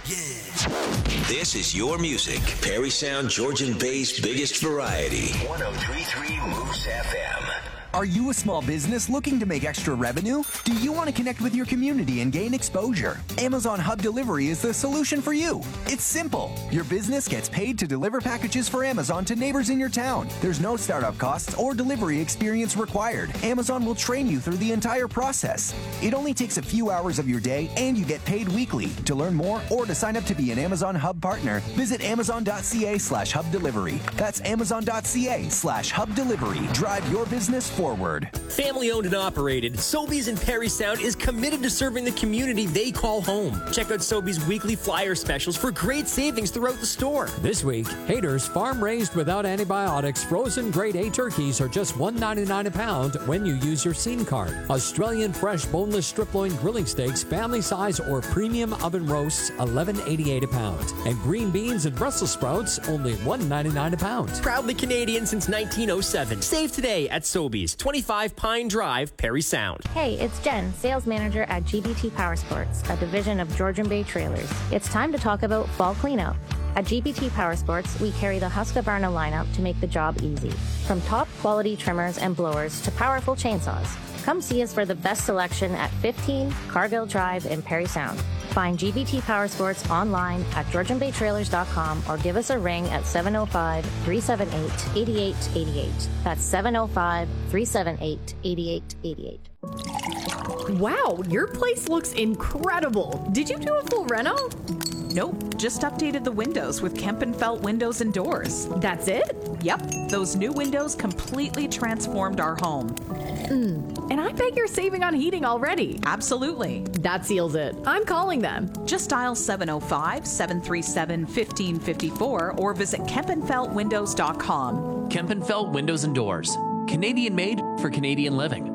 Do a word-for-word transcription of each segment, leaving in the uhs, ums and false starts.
Yeah. This is your music. Perry Sound, Georgian Bay's biggest variety. one oh three point three Moose F M. Are you a small business looking to make extra revenue? Do you want to connect with your community and gain exposure? Amazon Hub Delivery is the solution for you. It's simple. Your business gets paid to deliver packages for Amazon to neighbors in your town. There's no startup costs or delivery experience required. Amazon will train you through the entire process. It only takes a few hours of your day and you get paid weekly. To learn more or to sign up to be an Amazon Hub partner, visit amazon.ca slash hub delivery. That's amazon.ca slash hub delivery. Drive your business forward. Family owned and operated, Sobeys in Perry Sound is committed to serving the community they call home. Check out Sobeys weekly flyer specials for great savings throughout the store. This week, Haters farm raised without antibiotics frozen grade A turkeys are just one dollar ninety-nine a pound when you use your Scene card. Australian fresh boneless strip loin grilling steaks, family size or premium oven roasts, eleven eighty-eight a pound. And green beans and Brussels sprouts, only one dollar ninety-nine a pound. Proudly Canadian since nineteen oh seven. Save today at Sobeys, twenty-five Pine Drive, Perry Sound. Hey, it's Jen, sales manager at G B T Powersports, a division of Georgian Bay Trailers. It's time to talk about fall cleanup. At G B T Powersports, we carry the Husqvarna lineup to make the job easy. From top quality trimmers and blowers to powerful chainsaws. Come see us for the best selection at fifteen Cargill Drive in Perry Sound. Find G B T Powersports online at georgian bay trailers dot com or give us a ring at seven oh five, three seven eight, eight eight eight eight. That's seven oh five, three seven eight, eight eight eight eight. Wow, your place looks incredible. Did you do a full reno? Nope, just updated the windows with Kempenfelt Windows and Doors. That's it? Yep, those new windows completely transformed our home. Mm. And I bet you're saving on heating already. Absolutely. That seals it. I'm calling them. Just dial seven oh five, seven three seven, one five five four or visit kempenfelt windows dot com. Kempenfelt Windows and Doors. Canadian made for Canadian living.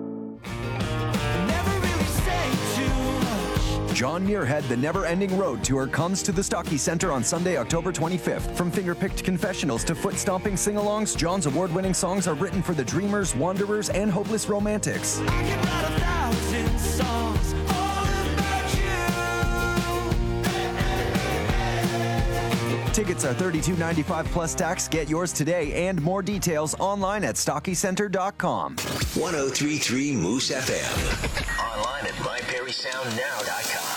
John Muirhead, The Never Ending Road Tour comes to the Stocky Centre on Sunday, October twenty-fifth. From finger-picked confessionals to foot-stomping sing-alongs, John's award-winning songs are written for the dreamers, wanderers, and hopeless romantics. I can write a thousand songs all about you. Tickets are thirty-two ninety-five plus tax. Get yours today and more details online at stocky centre dot com. one oh three point three Moose F M. Online at my perry sound now dot com.